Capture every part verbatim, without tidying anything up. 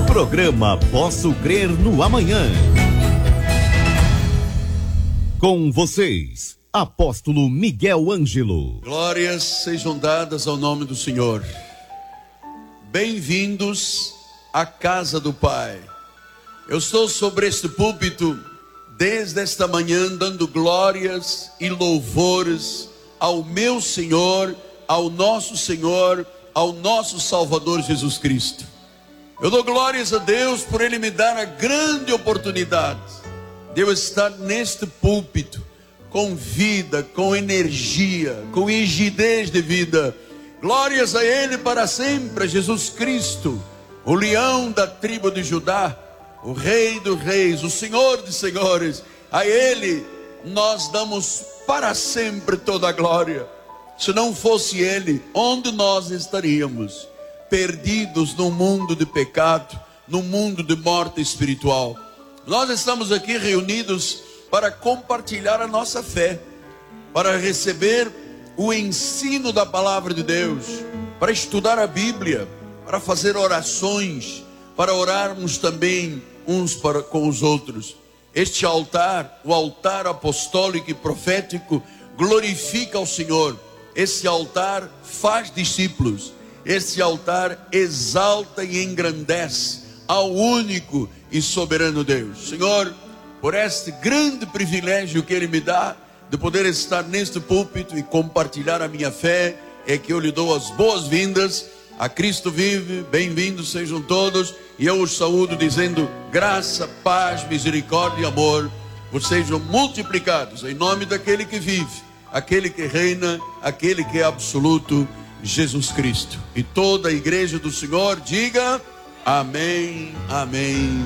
Programa Posso Crer no Amanhã. Com vocês, Apóstolo Miguel Ângelo. Glórias sejam dadas ao nome do Senhor. Bem-vindos à casa do Pai. Eu estou sobre este púlpito desde esta manhã dando glórias e louvores ao meu Senhor, ao nosso Senhor, ao nosso Salvador Jesus Cristo. Eu dou glórias a Deus por Ele me dar a grande oportunidade de eu estar neste púlpito com vida, com energia, com rigidez de vida. Glórias a Ele para sempre, a Jesus Cristo, o leão da tribo de Judá, o Rei dos Reis, o Senhor dos Senhores. A Ele nós damos para sempre toda a glória. Se não fosse Ele, onde nós estaríamos? Perdidos num mundo de pecado, num mundo de morte espiritual. Nós estamos aqui reunidos para compartilhar a nossa fé, para receber o ensino da palavra de Deus, para estudar a Bíblia, para fazer orações, para orarmos também uns para com os outros. Este altar, o altar apostólico e profético, glorifica ao Senhor. Esse altar faz discípulos. Esse altar exalta e engrandece ao único e soberano Deus. Senhor, por este grande privilégio que Ele me dá, de poder estar neste púlpito e compartilhar a minha fé, é que eu lhe dou as boas-vindas. A Cristo vive, bem-vindos sejam todos, e eu os saúdo dizendo: graça, paz, misericórdia e amor vos sejam multiplicados em nome daquele que vive, aquele que reina, aquele que é absoluto, Jesus Cristo. E toda a igreja do Senhor diga amém, amém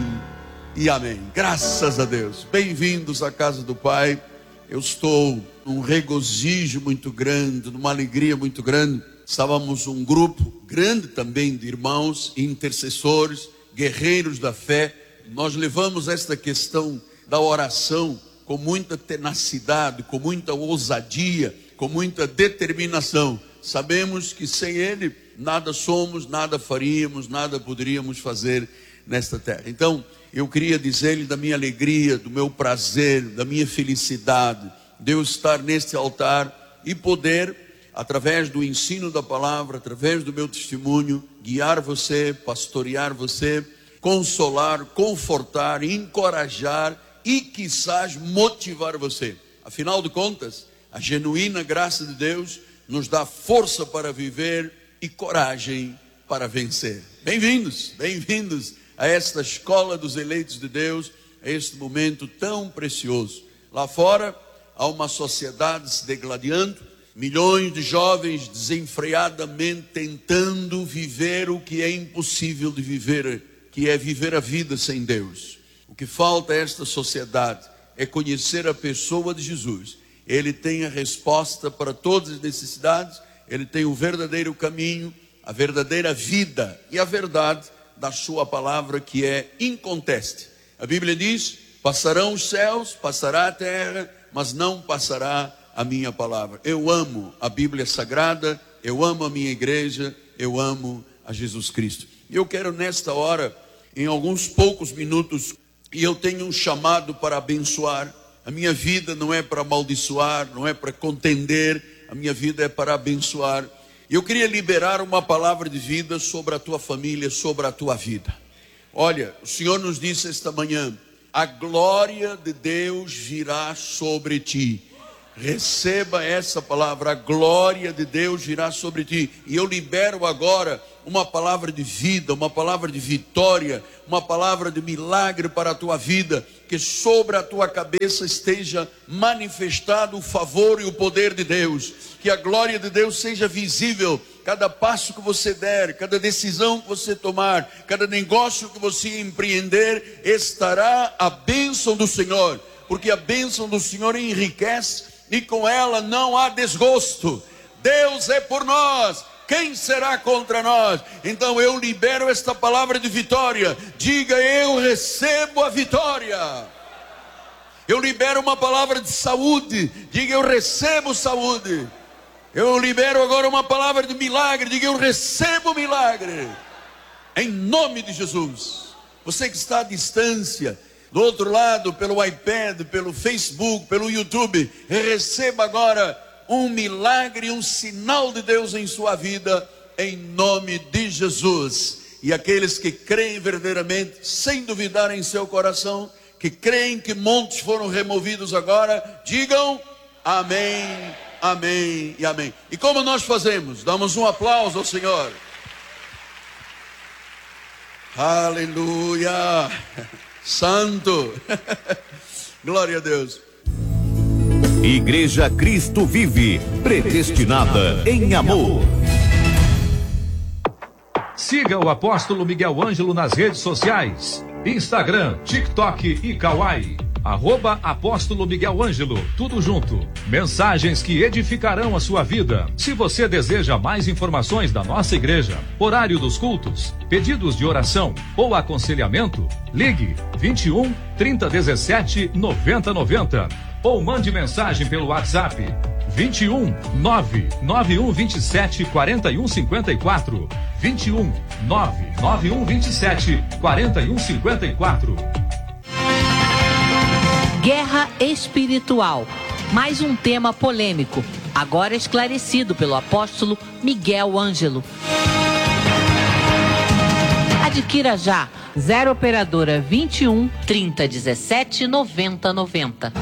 e amém. Graças a Deus. Bem-vindos à casa do Pai. Eu estou num regozijo muito grande, numa alegria muito grande. Estávamos um grupo grande também de irmãos, intercessores, guerreiros da fé. Nós levamos esta questão da oração com muita tenacidade, com muita ousadia, com muita determinação. Sabemos que sem Ele nada somos, nada faríamos, nada poderíamos fazer nesta terra. Então, eu queria dizer-lhe da minha alegria, do meu prazer, da minha felicidade, de eu estar neste altar e poder, através do ensino da palavra, através do meu testemunho, guiar você, pastorear você, consolar, confortar, encorajar e, quizás, motivar você. Afinal de contas, a genuína graça de Deus nos dá força para viver e coragem para vencer. Bem-vindos, bem-vindos a esta escola dos eleitos de Deus, a este momento tão precioso. Lá fora há uma sociedade se degladiando, milhões de jovens desenfreadamente tentando viver o que é impossível de viver, que é viver a vida sem Deus. O que falta a esta sociedade é conhecer a pessoa de Jesus. Ele tem a resposta para todas as necessidades, Ele tem o verdadeiro caminho, a verdadeira vida e a verdade da sua palavra, que é inconteste. A Bíblia diz: passarão os céus, passará a terra, mas não passará a minha palavra. Eu amo a Bíblia Sagrada, eu amo a minha igreja, eu amo a Jesus Cristo. E eu quero nesta hora, em alguns poucos minutos, e eu tenho um chamado para abençoar. A minha vida não é para amaldiçoar, não é para contender, a minha vida é para abençoar. E eu queria liberar uma palavra de vida sobre a tua família, sobre a tua vida. Olha, o Senhor nos disse esta manhã: a glória de Deus virá sobre ti. Receba essa palavra: a glória de Deus virá sobre ti. E eu libero agora uma palavra de vida, uma palavra de vitória, uma palavra de milagre para a tua vida. Que sobre a tua cabeça esteja manifestado o favor e o poder de Deus. Que a glória de Deus seja visível. Cada passo que você der, cada decisão que você tomar, cada negócio que você empreender, estará a bênção do Senhor. Porque a bênção do Senhor enriquece e com ela não há desgosto. Deus é por nós, quem será contra nós? Então eu libero esta palavra de vitória. Diga: eu recebo a vitória. Eu libero uma palavra de saúde. Diga: eu recebo saúde. Eu libero agora uma palavra de milagre. Diga: eu recebo milagre. Em nome de Jesus. Você que está à distância, do outro lado, pelo iPad, pelo Facebook, pelo YouTube, receba agora um milagre, um sinal de Deus em sua vida, em nome de Jesus. E aqueles que creem verdadeiramente, sem duvidar em seu coração, que creem que montes foram removidos agora, digam amém, amém e amém. E como nós fazemos? Damos um aplauso ao Senhor. Aleluia, santo, glória a Deus. Igreja Cristo Vive, predestinada em amor. Siga o apóstolo Miguel Ângelo nas redes sociais, Instagram, TikTok e Kawaii. Arroba Apóstolo Miguel Ângelo, tudo junto. Mensagens que edificarão a sua vida. Se você deseja mais informações da nossa igreja, horário dos cultos, pedidos de oração ou aconselhamento, ligue vinte e um, trinta, dezessete, noventa, noventa ou mande mensagem pelo WhatsApp vinte e um, nove nove um vinte e sete, quarenta e um cinquenta e quatro. vinte e um, nove nove um vinte e sete, quarenta e um cinquenta e quatro. Guerra espiritual. Mais um tema polêmico, agora esclarecido pelo apóstolo Miguel Ângelo. Adquira já zero operadora vinte e um, trinta, dezessete, noventa, noventa.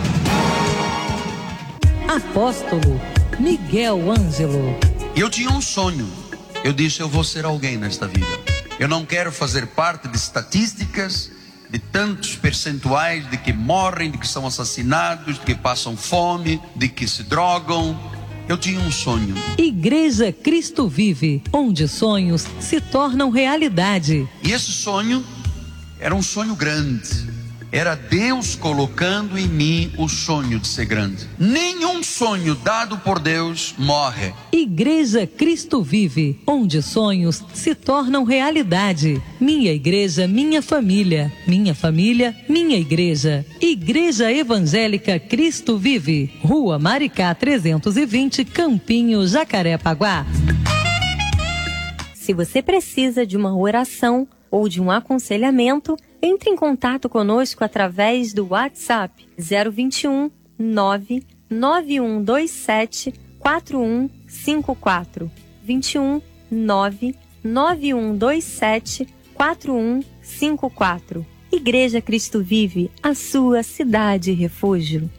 Apóstolo Miguel Ângelo. Eu tinha um sonho. Eu disse, eu vou ser alguém nesta vida. Eu não quero fazer parte de estatísticas, de tantos percentuais de que morrem, de que são assassinados, de que passam fome, de que se drogam. Eu tinha um sonho. Igreja Cristo Vive, onde sonhos se tornam realidade. E esse sonho era um sonho grande. Era Deus colocando em mim o sonho de ser grande. Nenhum sonho dado por Deus morre. Igreja Cristo Vive, onde sonhos se tornam realidade. Minha igreja, minha família. Minha família, minha igreja. Igreja Evangélica Cristo Vive. Rua Maricá trezentos e vinte, Campinho, Jacarepaguá. Se você precisa de uma oração ou de um aconselhamento, entre em contato conosco através do WhatsApp zero vinte e um, nove nove um dois sete, quatro um cinco quatro. vinte e um, nove nove um dois sete, quatro um cinco quatro. Igreja Cristo Vive, a sua cidade refúgio.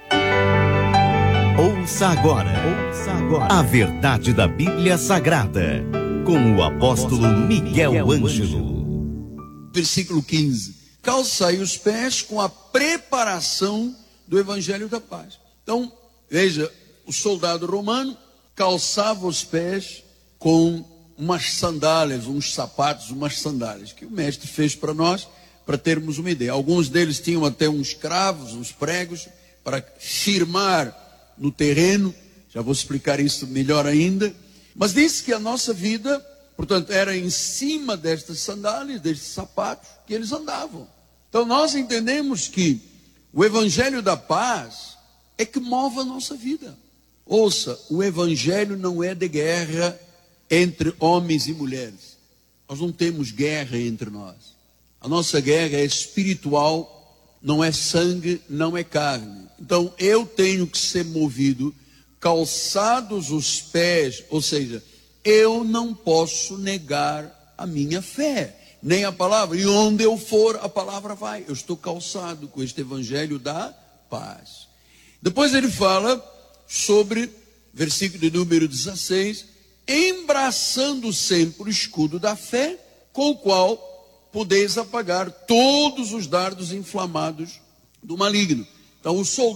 Ouça agora, ouça agora a verdade da Bíblia Sagrada, com o apóstolo Miguel Ângelo. Versículo quinze. Calçai os pés com a preparação do Evangelho da Paz. Então, veja, o soldado romano calçava os pés com umas sandálias, uns sapatos, umas sandálias, que o mestre fez para nós, para termos uma ideia. Alguns deles tinham até uns cravos, uns pregos, para firmar no terreno. Já vou explicar isso melhor ainda. Mas disse que a nossa vida, portanto, era em cima destas sandálias, destes sapatos, que eles andavam. Então nós entendemos que o Evangelho da Paz é que move a nossa vida. Ouça, o Evangelho não é de guerra entre homens e mulheres. Nós não temos guerra entre nós. A nossa guerra é espiritual, não é sangue, não é carne. Então eu tenho que ser movido, calçados os pés, ou seja, eu não posso negar a minha fé, nem a palavra. E onde eu for, a palavra vai. Eu estou calçado com este Evangelho da Paz. Depois ele fala sobre, versículo de número dezesseis, embraçando sempre o escudo da fé, com o qual podeis apagar todos os dardos inflamados do maligno. Então o soldado